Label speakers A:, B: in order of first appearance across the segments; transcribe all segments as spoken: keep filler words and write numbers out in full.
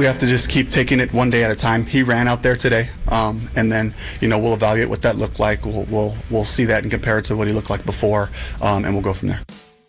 A: we have to just keep taking it one day at a time. He ran out there today, um, and then you know we'll evaluate what that looked like. We'll we'll, we'll see that and compare it to what he looked like before, um, and we'll go from there.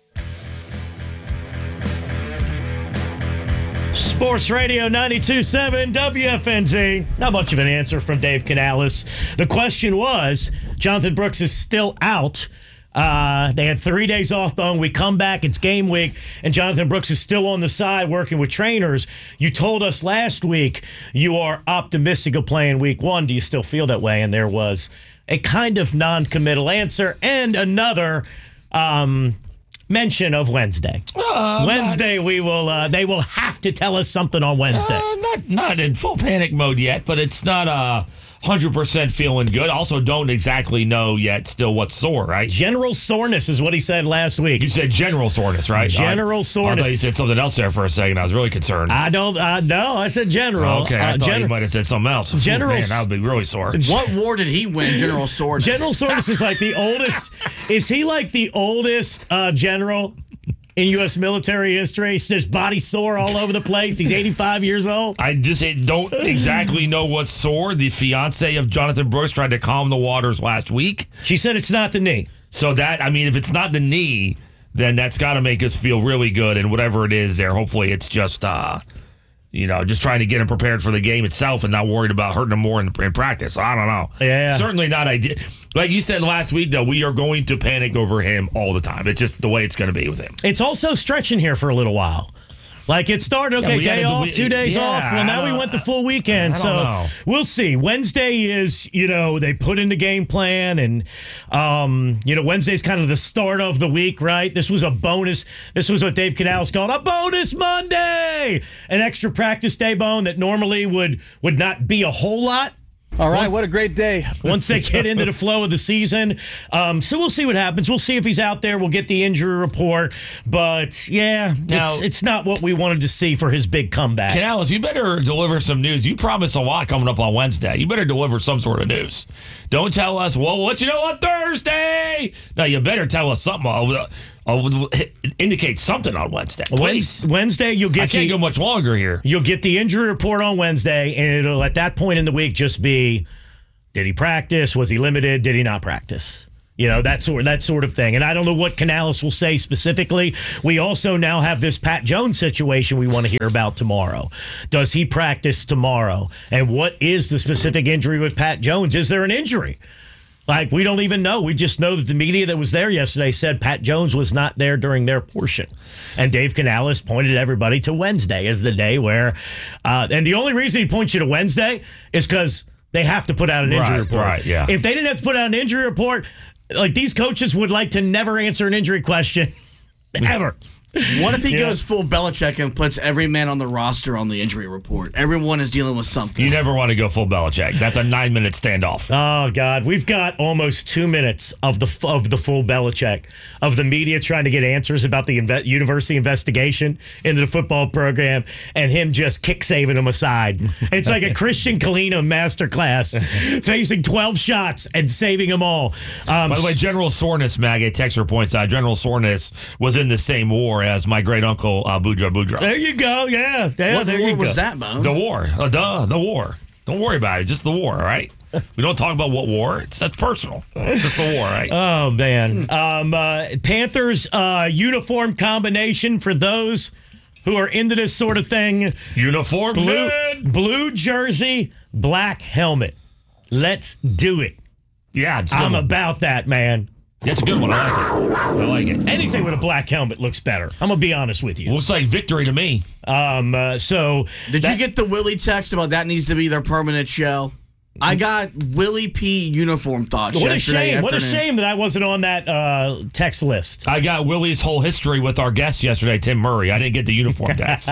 B: Sports Radio ninety-two point seven W F N Z. Not much of an answer from Dave Canales. The question was, Jonathan Brooks is still out. Uh, they had three days off, Bone. We come back, it's game week, and Jonathan Brooks is still on the side working with trainers. You told us last week you are optimistic of playing week one. Do you still feel that way? And there was a kind of non-committal answer and another um, mention of Wednesday. Uh, Wednesday, not, we will. Uh, they will have to tell us something on Wednesday.
C: Uh, not, not in full panic mode yet, but it's not uh, one hundred percent feeling good. Also, don't exactly know yet still what's sore, right?
B: General soreness is what he said last week.
C: You said general soreness, right?
B: General
C: I,
B: soreness.
C: I thought you said something else there for a second. I was really concerned.
B: I don't. Uh, no, I said general.
C: Oh, okay, I
B: uh,
C: thought
B: gen-
C: you might have said something else.
B: General.
C: Man, that would be really sore.
D: What war did he win? General soreness.
B: General soreness is like the oldest. Is he like the oldest uh, general in U S military history? He's just body sore all over the place. He's eighty-five years old.
C: I just don't exactly know what's sore. The fiance of Jonathan Brooks tried to calm the waters last week.
B: She said it's not the knee.
C: So that, I mean, if it's not the knee, then that's got to make us feel really good. And whatever it is there, hopefully it's just, uh, you know, just trying to get him prepared for the game itself and not worried about hurting him more in, in practice. I don't know.
B: Yeah.
C: Certainly not ideal. Like you said last week, though, we are going to panic over him all the time. It's just the way it's going to be with him.
B: It's also stretching here for a little while. Like it started, okay,
C: yeah,
B: day
C: gotta,
B: off,
C: we,
B: two days
C: yeah,
B: off. Well, now we went the full weekend.
C: I don't
B: so
C: know.
B: We'll see. Wednesday is, you know, they put in the game plan and, um, you know, Wednesday's kind of the start of the week, right? This was a bonus. This was what Dave Canales called a bonus Monday, an extra practice day, Bone, that normally would would not be a whole lot.
E: All right, what a great day.
B: Once they get into the flow of the season. Um, so we'll see what happens. We'll see if he's out there. We'll get the injury report. But, yeah,
C: Now,
B: it's, it's not what we wanted to see for his big comeback.
C: Canales, you better deliver some news. You promised a lot coming up on Wednesday. You better deliver some sort of news. Don't tell us, well, what you know on Thursday? No, you better tell us something. I'll, I'll indicate something on Wednesday. Please.
B: Wednesday, you'll get
C: I can't
B: the,
C: go much longer here.
B: You'll get the injury report on Wednesday, and it'll at that point in the week just be, did he practice? Was he limited? Did he not practice? You know, that sort, that sort of thing. And I don't know what Canales will say specifically. We also now have this Pat Jones situation we want to hear about tomorrow. Does he practice tomorrow? And what is the specific injury with Pat Jones? Is there an injury? Like, we don't even know. We just know that the media that was there yesterday said Pat Jones was not there during their portion. And Dave Canales pointed everybody to Wednesday as the day where, uh, and the only reason he points you to Wednesday is because they have to put out an injury
C: Right,
B: report.
C: right, yeah.
B: If they didn't have to put out an injury report, like these coaches would like to never answer an injury question ever.
D: What if he
B: Yeah.
D: goes full Belichick and puts every man on the roster on the injury report? Everyone is dealing with something.
C: You never want to go full Belichick. That's a nine-minute standoff.
B: Oh, God. We've got almost two minutes of the of the full Belichick, of the media trying to get answers about the inve- university investigation into the football program, and him just kick-saving them aside. It's like a Christian Kalina masterclass, facing twelve shots and saving them all. Um,
C: By the way, General Soreness, Maggie, texter points out, General Soreness was in the same war as my great-uncle uh, Boudreaux Boudreaux.
B: there you go. Yeah. yeah
D: What
B: there
D: war
B: you go.
D: was that, Bo?
C: The war. Uh, duh, the war. Don't worry about it. Just the war, all right? We don't talk about what war. It's that's personal. Just the war, right?
B: Oh, man. Um, uh, Panthers uh, uniform combination for those who are into this sort of thing.
C: Uniform
B: Blue,
C: man.
B: blue jersey, black helmet. Let's do it.
C: Yeah, it's a good
B: I'm
C: one.
B: about that, man.
C: That's a good one. I like it. I like it.
B: Anything with a black helmet looks better. I'm going to be honest with you.
C: Looks like victory to me.
B: Um, uh, so
D: Did
B: that-
D: you get the Willie text about that needs to be their permanent show? I got Willie P uniform thoughts
B: What a
D: yesterday
B: shame. What a
D: afternoon.
B: shame that I wasn't on that uh, text list.
C: I got Willie's whole history with our guest yesterday, Tim Murray. I didn't get the uniform text.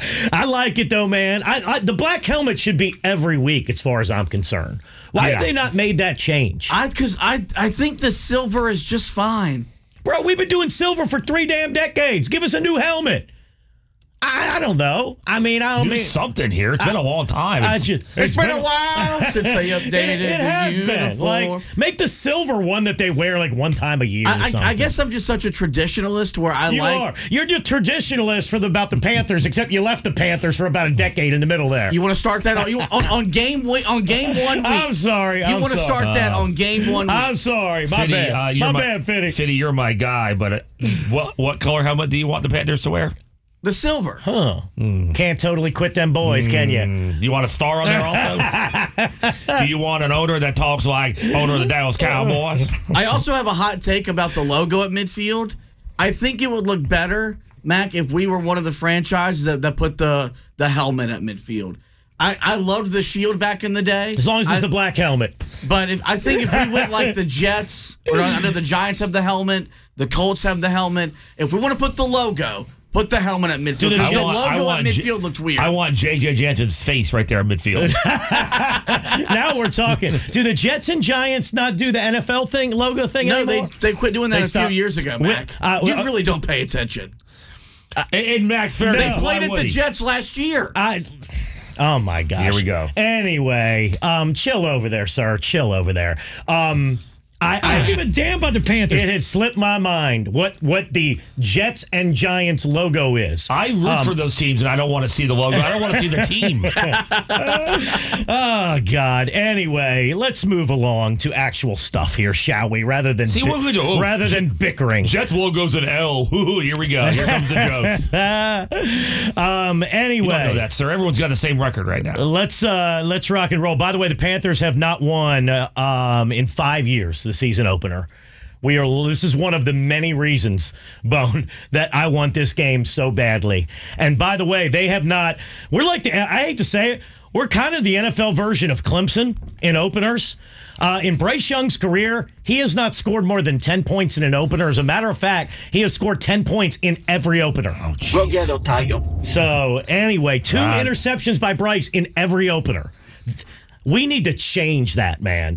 B: I like it, though, man. I, I, the black helmet should be every week as far as I'm concerned. Why
C: Yeah.
B: have they not made that change?
D: I because I I think the silver is just fine.
B: Bro, we've been doing silver for three damn decades. Give us a new helmet. I, I don't know. I mean, I don't
C: Do
B: mean
C: something here. It's been a long time.
B: I
C: It's-
B: just,
D: It's been a while since they
B: It,
D: updated
B: it has
D: the
B: been.
D: uniform.
B: Like, make the silver one that they wear like one time a year. or
D: I, I,
B: something.
D: I guess I'm just such a traditionalist where I
B: You
D: like.
B: are. You're just traditionalist for the about the Panthers, except you left the Panthers for about a decade in the middle there.
D: You want to start that on, you, on, on game week, on game one week.
B: I'm sorry.
D: You
B: I'm
D: want to
B: sorry.
D: start that on game one week.
B: I'm sorry. My
C: Fitty,
B: bad.
C: uh, you're
B: my, bad, Fitty.
C: Fitty, you're my guy, but uh, what what color helmet do you want the Panthers to wear?
D: The silver.
B: Huh. Can't totally quit them boys, can you?
C: You want a star on there also? Do you want an owner that talks like owner of the Dallas Cowboys?
D: I also have a hot take about the logo at midfield. I think it would look better, Mac, if we were one of the franchises that, that put the, the helmet at midfield. I, I loved the shield back in the day.
B: As long as it's
D: I,
B: the black helmet.
D: But if, I think if we went like the Jets, or I know the Giants have the helmet, the Colts have the helmet. If we want to put the logo, put the helmet at midfield.
B: the
D: Because the
B: Jets-
D: logo at
C: J-
D: midfield looks weird.
C: I want J J Jansen's face right there at midfield.
B: Now we're talking. Do the Jets and Giants not do the N F L thing, logo thing
D: no, they,
B: anymore?
D: they quit doing that
B: They
D: a
B: stopped-
D: few years ago, Mac.
B: Uh,
D: you
B: uh,
D: really don't pay attention.
C: and, and Max Fair,
D: They
B: No.
D: played at the Jets last year.
B: I. Oh my gosh.
C: Here we go.
B: Anyway, um, chill over there, sir. Chill over there. Um, I, I don't give a damn about the Panthers. It had slipped my mind what what the Jets and Giants logo is.
C: I root
B: Um,
C: for those teams, and I don't want to see the logo. I don't want to see the team.
B: Oh God. Anyway, let's move along to actual stuff here, shall we? Rather than
C: See, what we do-
B: rather than bickering.
C: Jets logo's an L. Ooh, here we go. Here comes the joke.
B: Um.
C: You
B: Anyway.
C: don't know that, sir. Everyone's got the same record right now.
B: Let's uh, let's rock and roll. By the way, the Panthers have not won uh, um, in five years. The season opener. We are. This is one of the many reasons, Bone, that I want this game so badly. And by the way, they have not. We're like the. I hate to say it. We're kind of the N F L version of Clemson in openers. Uh, in Bryce Young's career, he has not scored more than ten points in an opener. As a matter of fact, he has scored ten points in every opener.
C: Oh,
F: Go get Otayo.
B: So anyway, two
C: God.
B: interceptions by Bryce in every opener. We need to change that, man.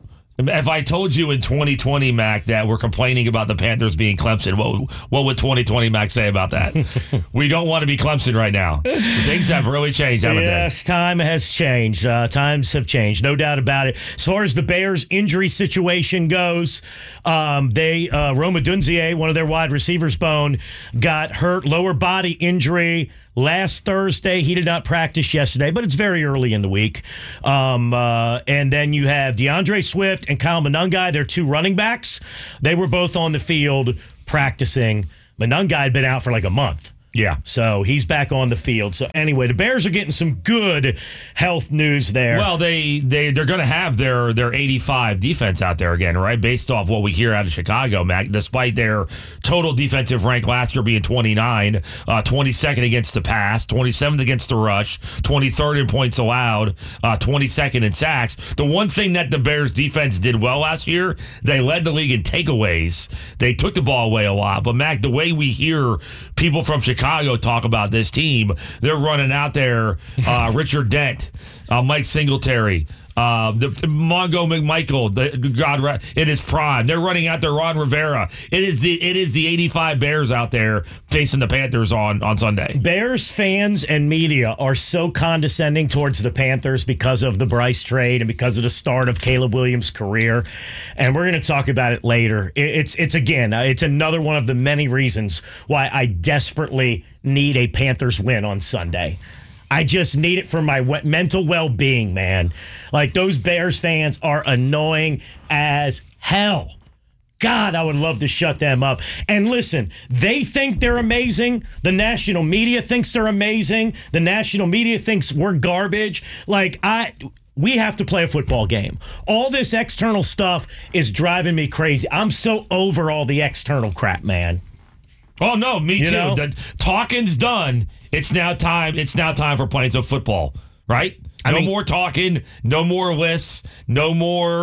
C: If I told you in twenty twenty, Mac, that we're complaining about the Panthers being Clemson, what, what would twenty twenty Mac say about that? We don't want to be Clemson right now. Things have really changed, haven't
B: Yes, time has changed. Uh, times have changed, no doubt about it. As far as the Bears' injury situation goes, um, they uh, Roma Dunzier, one of their wide receivers, Bone, got hurt, lower body injury last Thursday. He did not practice yesterday, but it's very early in the week. Um, uh, and then you have DeAndre Swift and Kyle Monangai, their two running backs. They were both on the field practicing. Monangai had been out for like a month.
C: Yeah.
B: So he's back on the field. So anyway, the Bears are getting some good health news there.
C: Well, they they they're going to have their their eighty-five defense out there again, right? Based off what we hear out of Chicago, Mac. Despite their total defensive rank last year being twenty-nine, uh, twenty-second against the pass, twenty-seventh against the rush, twenty-third in points allowed, uh, twenty-second in sacks. The one thing that the Bears defense did well last year, they led the league in takeaways. They took the ball away a lot. But Mac, the way we hear people from Chicago talk about this team, they're running out there. Uh, Richard Dent, uh, Mike Singletary, uh, the, the Mongo McMichael, the, God, right, in his prime. They're running out there. Ron Rivera. It is the it is the eighty-five Bears out there facing the Panthers on on Sunday.
B: Bears fans and media are so condescending towards the Panthers because of the Bryce trade and because of the start of Caleb Williams' career. And we're going to talk about it later. It, it's, it's again, uh, it's another one of the many reasons why I desperately need a Panthers win on Sunday. I just need it for my we- mental well-being, man. Like, those Bears fans are annoying as hell. God, I would love to shut them up. And listen, they think they're amazing. The national media thinks they're amazing. The national media thinks we're garbage. Like, I... We have to play a football game. All this external stuff is driving me crazy. I'm so over all the external crap, man.
C: Oh no, me
B: You
C: too.
B: know?
C: The talking's done. It's now time. It's now time for playing some football, right?
B: I
C: No
B: mean-
C: more talking. No more lists. No more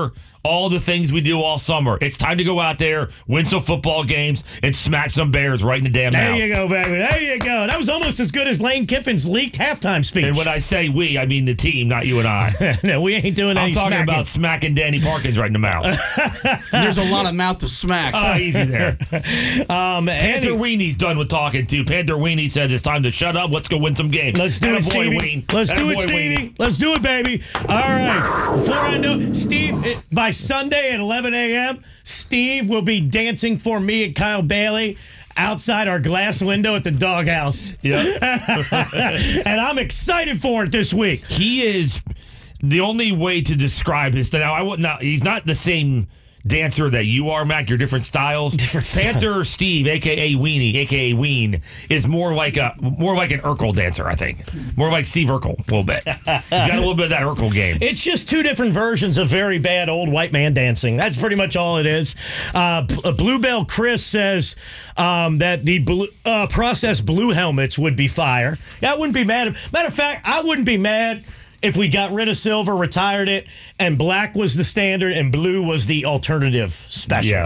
C: all the things we do all summer. It's time to go out there, win some football games, and smack some Bears right in the damn
B: There
C: mouth.
B: you go, baby. There you go. That was almost as good as Lane Kiffin's leaked halftime speech.
C: And when I say we, I mean the team, not you and I.
B: no, we ain't doing
C: I'm
B: any
C: talking
B: smacking.
C: about smacking Danny Parkins right in the mouth.
D: There's a lot of mouth to smack.
C: Oh, easy there.
B: Um,
C: Panther
B: Andy,
C: Weenie's done with talking too. Panther Weenie said it's time to shut up. Let's go win some games.
B: let's do it,
C: Attaboy,
B: Stevie.
C: Ween.
B: Let's do it,
C: Attaboy,
B: Stevie.
C: Weenie.
B: Let's do it, baby. All right. Before I know, Steve, it- by Sunday at eleven a.m., Steve will be dancing for me and Kyle Bailey outside our glass window at the doghouse.
C: Yep.
B: And I'm excited for it this week.
C: He is the only way to describe his. Now, I would not. He's not the same dancer that you are, Mac. You're different styles.
B: Different style.
C: Panther Steve, aka Weenie, aka Ween, is more like a more like an Urkel dancer. I think more like Steve Urkel a little bit. He's got a little bit of that Urkel game.
B: It's just two different versions of very bad old white man dancing. That's pretty much all it is. Uh, B- Bluebell Chris says um, that the blue, uh, processed blue helmets would be fire. Yeah, I wouldn't be mad. Matter of fact, I wouldn't be mad if we got rid of silver, retired it, and black was the standard and blue was the alternative special.
C: Yeah.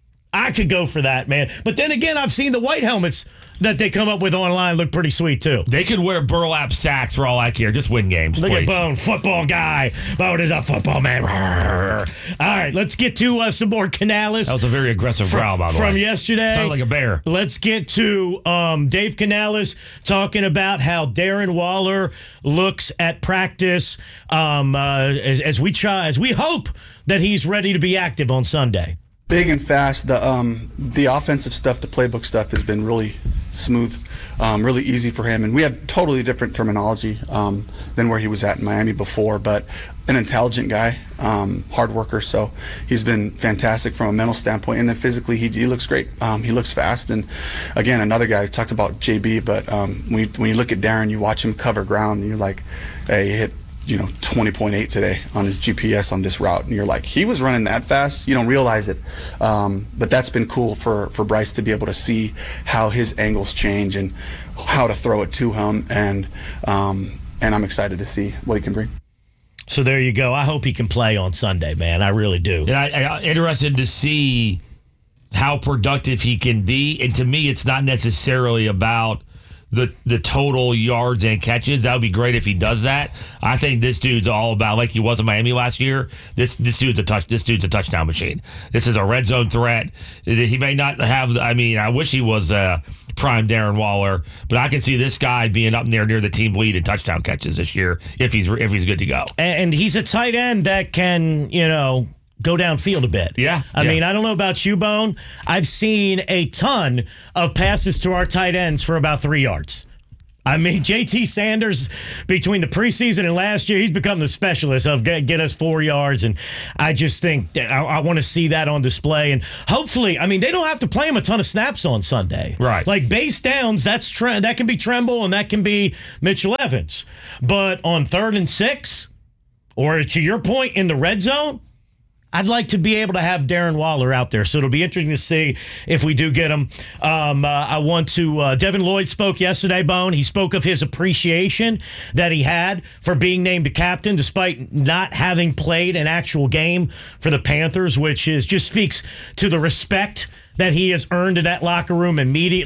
B: I could go for that, man. But then again, I've seen the white helmets that they come up with online look pretty sweet, too.
C: They could wear burlap sacks for all I care. Just win games,
B: Look
C: please.
B: at Bone, football guy. Bone is a football man. All right, let's get to uh, some more Canales
C: That was a very aggressive growl, by the
B: from
C: way.
B: yesterday.
C: Sounded like a bear.
B: Let's get to um, Dave Canales talking about how Darren Waller looks at practice um, uh, as, as we try, as we hope that he's ready to be active on Sunday.
A: Big and fast. The um the offensive stuff, the playbook stuff has been really smooth, um, really easy for him. And we have totally different terminology um, than where he was at in Miami before. But an intelligent guy, um, hard worker. So he's been fantastic from a mental standpoint. And then physically, he, he looks great. Um, he looks fast. And again, another guy talked about J B. But um, when you, when you look at Darren, you watch him cover ground, and you're like, hey, he hit, you know, twenty point eight today on his G P S on this route. And you're like, he was running that fast? You don't realize it. Um, but that's been cool for, for Bryce to be able to see how his angles change and how to throw it to him. And, um, and I'm excited to see what he can bring.
B: So there you go. I hope he can play on Sunday, man. I really do.
C: And I, I'm interested to see how productive he can be. And to me, it's not necessarily about the the total yards and catches. That would be great if he does that. I think this dude's all about, like he was in Miami last year. This this dude's a touch. This dude's a touchdown machine. This is a red zone threat. He may not have. I mean, I wish he was uh, prime Darren Waller, but I can see this guy being up there near the team lead in touchdown catches this year if he's if he's good to go.
B: And he's a tight end that can, you know, go downfield a bit.
C: Yeah,
B: I
C: yeah.
B: mean, I don't know about you, Bone. I've seen a ton of passes to our tight ends for about three yards. I mean, J T Sanders, between the preseason and last year, he's become the specialist of get, get us four yards. And I just think that I, I want to see that on display. And hopefully, I mean, they don't have to play him a ton of snaps on Sunday.
C: Right.
B: Like base downs, that's tre- that can be Tremble and that can be Mitchell Evans. But on third and six, or to your point, in the red zone, I'd like to be able to have Darren Waller out there. So it'll be interesting to see if we do get him. Um, uh, I want to, uh, Devin Lloyd spoke yesterday, Bone. He spoke of his appreciation that he had for being named a captain despite not having played an actual game for the Panthers, which is just speaks to the respect that he has earned in that locker room immediately.